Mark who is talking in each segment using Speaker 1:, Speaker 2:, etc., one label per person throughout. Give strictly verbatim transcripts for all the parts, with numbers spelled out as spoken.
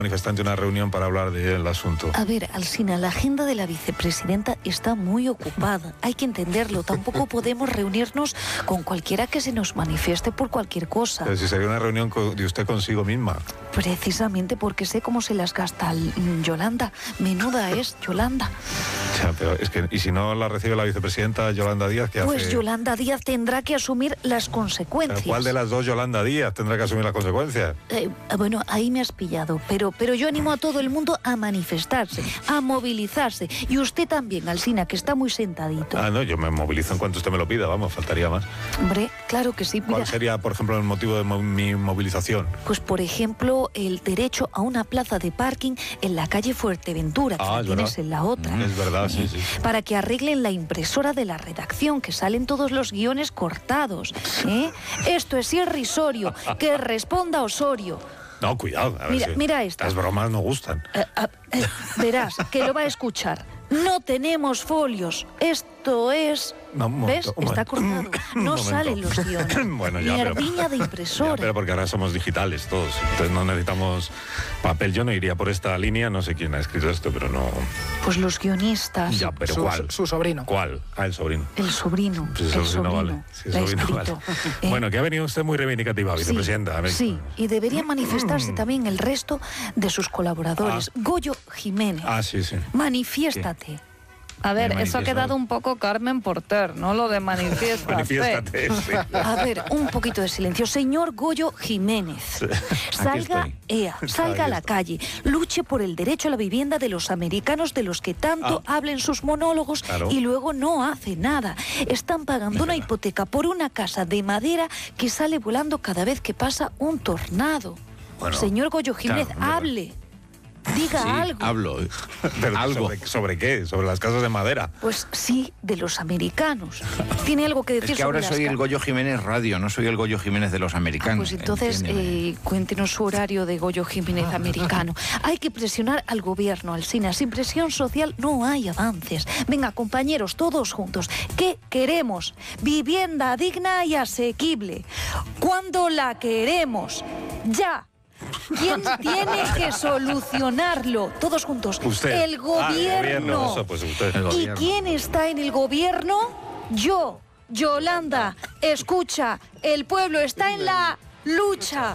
Speaker 1: manifestante una reunión para hablar del asunto.
Speaker 2: A ver, Alsina, la agenda de la vicepresidenta está muy ocupada. Hay que entenderlo. Tampoco podemos reunirnos con cualquiera que se nos manifieste por cualquier cosa.
Speaker 1: Pero si sería una reunión de usted consigo misma.
Speaker 2: Precisamente porque sé cómo se las gasta Yolanda. Menuda es Yolanda.
Speaker 1: Ya, pero es que, ¿y si no la recibe la vicepresidenta Yolanda Díaz, qué hace?
Speaker 2: Pues Yolanda Díaz tendrá que asumir las consecuencias.
Speaker 1: ¿Pero cuál de las dos Yolanda Díaz tendrá que asumir las consecuencias?
Speaker 2: Eh, bueno, ahí me has pillado, pero, pero yo animo a todo el mundo a manifestarse, a movilizarse. Y usted también, Alsina, que está muy sentadito.
Speaker 1: Ah, no, yo me movilizo en cuanto usted me lo pida, vamos, faltaría más.
Speaker 2: Hombre, claro que sí. Mira,
Speaker 1: ¿cuál sería, por ejemplo, el motivo de mo mi movilización?
Speaker 2: Pues, por ejemplo, el derecho a una plaza de parking en la calle Fuerteventura, que
Speaker 1: ah,
Speaker 2: la tienes en la otra.
Speaker 1: Mm, es verdad, sí, sí.
Speaker 2: Para que arreglen la impresora de la redacción, que salen todos los guiones cortados. ¿eh? Esto es irrisorio. Que responda Osorio.
Speaker 1: No, cuidado. A ver
Speaker 2: mira,
Speaker 1: si
Speaker 2: mira esta.
Speaker 1: Las bromas no gustan.
Speaker 2: Eh, eh, verás, que lo va a escuchar. No tenemos folios. Esto es...
Speaker 1: No, un momento,
Speaker 2: ¿Ves?
Speaker 1: un
Speaker 2: Está
Speaker 1: momento.
Speaker 2: cortado. No salen los guiones.
Speaker 1: Bueno, ya,
Speaker 2: Mierdiña
Speaker 1: pero,
Speaker 2: de impresora.
Speaker 1: Ya, pero porque ahora somos digitales todos. Entonces no necesitamos papel. Yo no iría por esta línea. No sé quién ha escrito esto, pero no...
Speaker 2: Pues los guionistas.
Speaker 1: Ya, pero
Speaker 3: su,
Speaker 1: ¿cuál?
Speaker 3: Su sobrino.
Speaker 1: ¿Cuál? Ah, el sobrino.
Speaker 2: El sobrino.
Speaker 1: Pues
Speaker 2: el
Speaker 1: el sobrino,
Speaker 2: sobrino.
Speaker 1: vale. Sí, el
Speaker 2: la ha
Speaker 1: sobrino,
Speaker 2: escrito.
Speaker 1: vale.
Speaker 2: Eh,
Speaker 1: Bueno, que ha venido usted muy reivindicativa, vicepresidenta. A ver.
Speaker 2: Sí, y debería manifestarse también el resto de sus colaboradores.
Speaker 1: Ah.
Speaker 2: Goyo Jiménez.
Speaker 1: Ah, sí, sí.
Speaker 2: Manifiéstate.
Speaker 4: A ver,
Speaker 1: Me
Speaker 4: eso ha
Speaker 1: manifiesto.
Speaker 4: quedado un poco Carmen Porter, ¿no? Lo de manifiéstate.
Speaker 1: Manifiéstate. Sí.
Speaker 2: A ver, un poquito de silencio. Señor Goyo Jiménez, salga,
Speaker 1: estoy.
Speaker 2: ea, salga a la
Speaker 1: Aquí
Speaker 2: calle, luche por el derecho a la vivienda de los americanos de los que tanto
Speaker 1: Ah.
Speaker 2: hablen sus monólogos
Speaker 1: Claro.
Speaker 2: y luego no hace nada. Están pagando una hipoteca por una casa de madera que sale volando cada vez que pasa un tornado.
Speaker 1: Bueno,
Speaker 2: Señor Goyo Jiménez,
Speaker 1: claro, hombre.
Speaker 2: hable. Diga
Speaker 5: Sí,
Speaker 2: algo.
Speaker 5: hablo.
Speaker 1: Pero
Speaker 5: Algo.
Speaker 1: ¿sobre, ¿Sobre qué? ¿Sobre las casas de madera?
Speaker 2: Pues sí, de los americanos. ¿Tiene algo que decir
Speaker 5: Es que ahora
Speaker 2: sobre
Speaker 5: soy
Speaker 2: las
Speaker 5: el
Speaker 2: ca-
Speaker 5: Goyo Jiménez Radio, no soy el Goyo Jiménez de los
Speaker 2: Ah,
Speaker 5: americanos.
Speaker 2: pues entonces,
Speaker 5: entiéndeme.
Speaker 2: eh, cuéntenos su horario de Goyo Jiménez americano. Hay que presionar al gobierno, Alsina. Sin presión social no hay avances. Venga, compañeros, todos juntos. ¿Qué queremos? Vivienda digna y asequible. ¿Cuándo la queremos? ¡Ya! ¿Quién tiene que solucionarlo? Todos juntos.
Speaker 1: Usted.
Speaker 2: El
Speaker 1: Ah,
Speaker 2: gobierno.
Speaker 1: el gobierno. Eso, pues usted.
Speaker 5: El
Speaker 2: ¿Y
Speaker 5: gobierno.
Speaker 2: quién está en el gobierno? Yo, Yolanda. Escucha, el pueblo está en la lucha.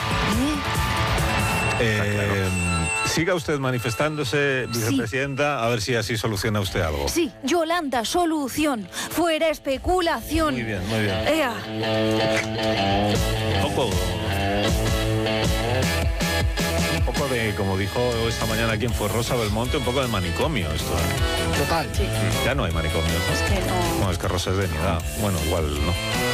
Speaker 1: Eh, siga usted manifestándose, vicepresidenta, a ver si así soluciona usted algo.
Speaker 2: Sí, Yolanda, solución. Fuera especulación.
Speaker 1: Muy bien, muy bien.
Speaker 2: Ea.
Speaker 1: Un poco... Un poco de, como dijo esta mañana quien fue Rosa Belmonte, un poco de manicomio esto. ¿eh?
Speaker 3: Total.
Speaker 1: Ya no hay manicomio, ¿no?
Speaker 2: Es que no.
Speaker 1: No, es que Rosa es de mi edad. Bueno, igual no.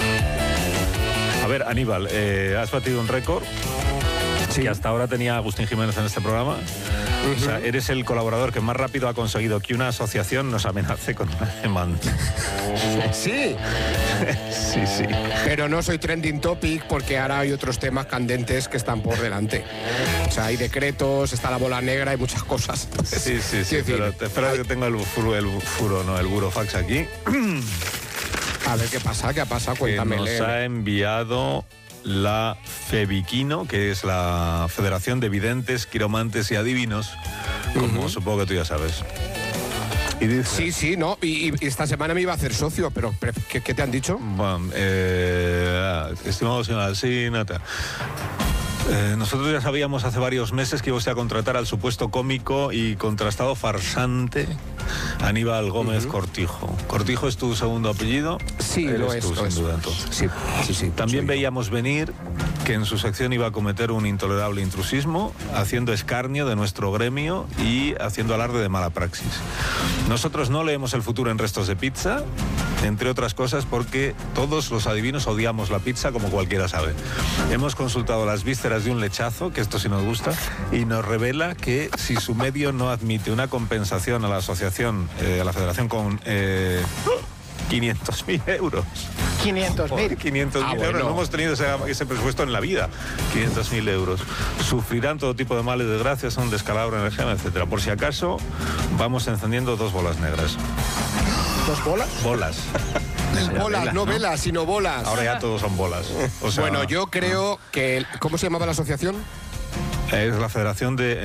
Speaker 1: A ver, Aníbal, eh, has batido un récord que hasta ahora tenía Agustín Jiménez en este programa. O sea, eres el colaborador que más rápido ha conseguido que una asociación nos amenace con una demanda.
Speaker 6: Sí,
Speaker 1: Sí, sí.
Speaker 6: pero no soy trending topic porque ahora hay otros temas candentes que están por delante. O sea, hay decretos, está la bola negra, hay muchas cosas. Entonces,
Speaker 1: Sí, sí, sí,
Speaker 6: quiero decir,
Speaker 1: pero te espero que tengo el furo, el furo, no, el burofax aquí,
Speaker 6: a ver qué pasa, qué pasa,
Speaker 1: que
Speaker 6: cuéntame.
Speaker 1: nos ha enviado la FEBIQUINO, que es la Federación de Videntes, Quiromantes y Adivinos, como
Speaker 6: Ujú.
Speaker 1: supongo que tú ya sabes. Y dice...
Speaker 6: Sí, sí, no, y, y esta semana me iba a hacer socio, pero pero, ¿qué, qué te han dicho?
Speaker 1: Bueno, eh, estimado señor Alsina, ta- eh, nosotros ya sabíamos hace varios meses que iba usted a contratar al supuesto cómico y contrastado farsante Aníbal Gómez
Speaker 6: Ujú.
Speaker 1: Cortijo. ¿Cortijo es tu segundo apellido?
Speaker 6: Sí,
Speaker 1: Eres
Speaker 6: lo es,
Speaker 1: tú,
Speaker 6: lo
Speaker 1: sin
Speaker 6: es.
Speaker 1: duda, entonces.
Speaker 6: Sí, sí, sí.
Speaker 1: También
Speaker 6: soy yo.
Speaker 1: veíamos venir que en su sección iba a cometer un intolerable intrusismo, haciendo escarnio de nuestro gremio y haciendo alarde de mala praxis. Nosotros no leemos el futuro en restos de pizza, entre otras cosas porque todos los adivinos odiamos la pizza, como cualquiera sabe. Hemos consultado las vísceras de un lechazo, que esto sí nos gusta, y nos revela que si su medio no admite una compensación a la asociación, eh, a la federación con... Eh, quinientos mil euros.
Speaker 3: quinientos mil.
Speaker 1: quinientos mil
Speaker 6: Ah,
Speaker 1: euros.
Speaker 6: bueno.
Speaker 1: No hemos tenido ese, ese presupuesto en la vida. quinientos mil euros. Sufrirán todo tipo de males, desgracias, un descalabro energético, etcétera. Por si acaso, vamos encendiendo dos bolas negras.
Speaker 3: ¿Dos bolas?
Speaker 1: Bolas.
Speaker 6: Bolas, no velas, sino bolas.
Speaker 1: Ahora ya todos son bolas. O sea,
Speaker 6: Bueno, yo creo que... ¿Cómo se llamaba la asociación?
Speaker 1: Es la Federación de